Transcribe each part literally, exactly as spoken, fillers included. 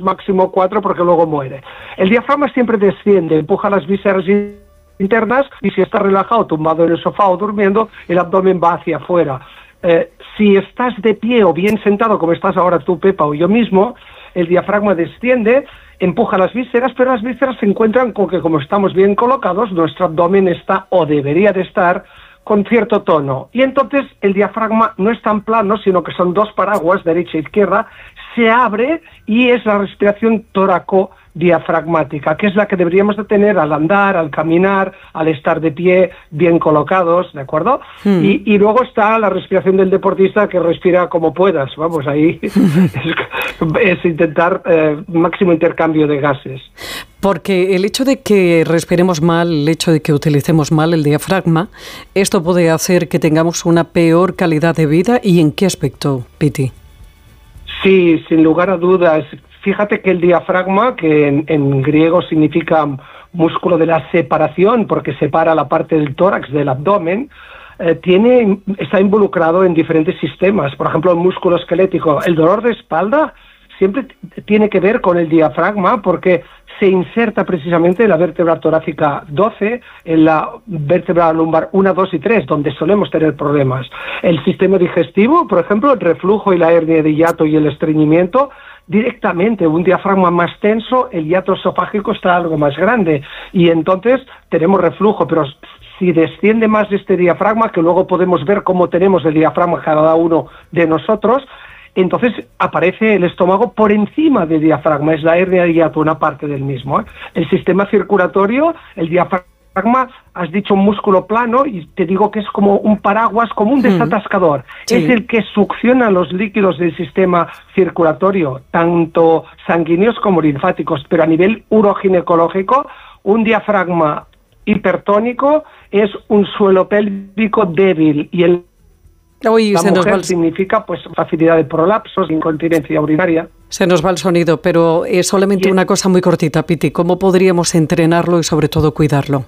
máximo cuatro, porque luego muere. El diafragma siempre desciende, empuja las vísceras internas, y si está relajado, tumbado en el sofá o durmiendo, el abdomen va hacia afuera. Eh, si estás de pie o bien sentado, como estás ahora tú, Pepa, o yo mismo, el diafragma desciende, empuja las vísceras, pero las vísceras se encuentran con que, como estamos bien colocados, nuestro abdomen está, o debería de estar, con cierto tono. Y entonces el diafragma no es tan plano, sino que son dos paraguas, derecha e izquierda, se abre y es la respiración tóraco-diafragmática, que es la que deberíamos de tener al andar, al caminar, al estar de pie, bien colocados, ¿de acuerdo? Hmm. Y, y luego está la respiración del deportista, que respira como puedas, vamos, ahí es, es intentar eh, máximo intercambio de gases. Porque el hecho de que respiremos mal, el hecho de que utilicemos mal el diafragma, esto puede hacer que tengamos una peor calidad de vida. ¿Y en qué aspecto, Piti? Sí, sin lugar a dudas. Fíjate que el diafragma, que en, en griego significa músculo de la separación, porque separa la parte del tórax del abdomen, eh, tiene, está involucrado en diferentes sistemas. Por ejemplo, el músculo esquelético. El dolor de espalda siempre tiene que ver con el diafragma, porque se inserta precisamente en la vértebra torácica doce, en la vértebra lumbar uno, dos y tres, donde solemos tener problemas. El sistema digestivo, por ejemplo, el reflujo y la hernia de hiato y el estreñimiento, directamente un diafragma más tenso, el hiato esofágico está algo más grande, y entonces tenemos reflujo. Pero si desciende más este diafragma, que luego podemos ver cómo tenemos el diafragma cada uno de nosotros, entonces aparece el estómago por encima del diafragma, es la hernia de hiato, una parte del mismo, ¿eh? El sistema circulatorio, el diafragma, has dicho un músculo plano, y te digo que es como un paraguas, como un desatascador. Sí. Es el que succiona los líquidos del sistema circulatorio, tanto sanguíneos como linfáticos, pero a nivel uroginecológico, un diafragma hipertónico es un suelo pélvico débil, y el Uy, la se mujer nos va... significa pues facilidad de prolapsos, incontinencia urinaria. Se nos va el sonido, pero es solamente y... una cosa muy cortita, Piti. ¿Cómo podríamos entrenarlo y sobre todo cuidarlo?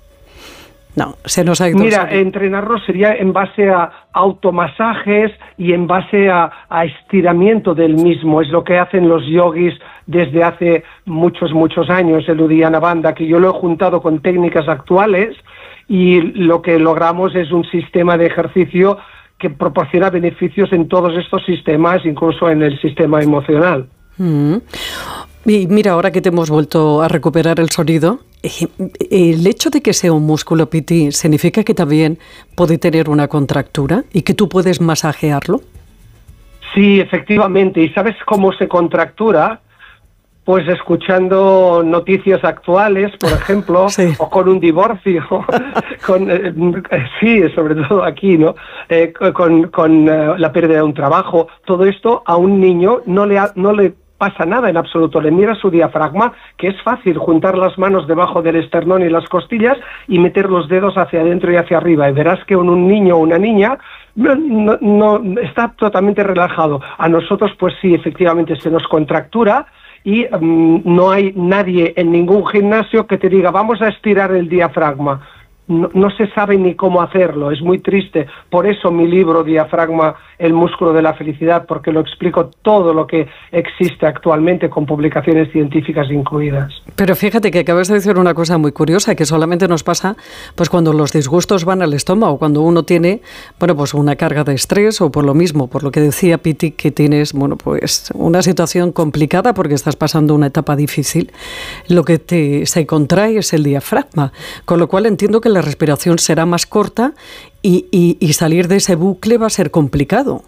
No, se nos ha ido. Mira, entrenarlo sería en base a automasajes y en base a, a estiramiento del mismo. Es lo que hacen los yogis desde hace muchos, muchos años, el Uddiyana Bandha, que yo lo he juntado con técnicas actuales, y lo que logramos es un sistema de ejercicio que proporciona beneficios en todos estos sistemas, incluso en el sistema emocional. Mm. Y mira, ahora que te hemos vuelto a recuperar el sonido, el hecho de que sea un músculo, Piti, ¿significa que también puede tener una contractura y que tú puedes masajearlo? Sí, efectivamente. ¿Y sabes cómo se contractura? Pues escuchando noticias actuales, por ejemplo, sí. O con un divorcio, con eh, sí, sobre todo aquí, ¿no? Eh, con con eh, la pérdida de un trabajo. Todo esto a un niño no le ha, no le pasa nada en absoluto. Le mira su diafragma, que es fácil juntar las manos debajo del esternón y las costillas y meter los dedos hacia adentro y hacia arriba, y verás que un, un niño o una niña no, no, no está totalmente relajado. A nosotros, pues sí, efectivamente se nos contractura. Y um, no hay nadie en ningún gimnasio que te diga vamos a estirar el diafragma. No, no se sabe ni cómo hacerlo, es muy triste. Por eso mi libro Diafragma, el músculo de la felicidad, porque lo explico todo lo que existe actualmente, con publicaciones científicas incluidas. Pero fíjate que acabas de decir una cosa muy curiosa, que solamente nos pasa pues cuando los disgustos van al estómago, cuando uno tiene bueno pues una carga de estrés, o por lo mismo, por lo que decía Piti, que tienes bueno pues una situación complicada porque estás pasando una etapa difícil. Lo que te se contrae es el diafragma, con lo cual entiendo que la respiración será más corta y, y, y salir de ese bucle va a ser complicado.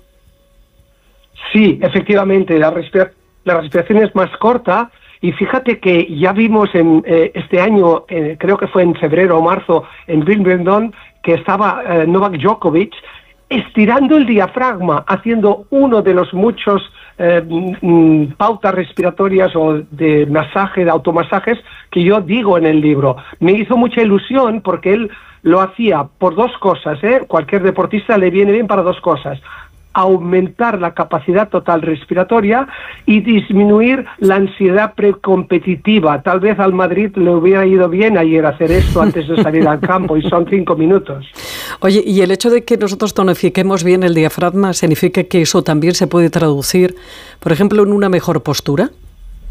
Sí, efectivamente, la, respira- la respiración es más corta, y fíjate que ya vimos en eh, este año, eh, creo que fue en febrero o marzo, en Wimbledon, que estaba eh, Novak Djokovic estirando el diafragma, haciendo uno de los muchos eh, mm, pautas respiratorias o de masaje, de automasajes, que yo digo en el libro. Me hizo mucha ilusión porque él lo hacía por dos cosas, ¿eh? Cualquier deportista le viene bien para dos cosas: aumentar la capacidad total respiratoria y disminuir la ansiedad precompetitiva. Tal vez al Madrid le hubiera ido bien ayer hacer esto antes de salir al campo, y son cinco minutos. Oye, ¿y el hecho de que nosotros tonifiquemos bien el diafragma significa que eso también se puede traducir, por ejemplo, en una mejor postura?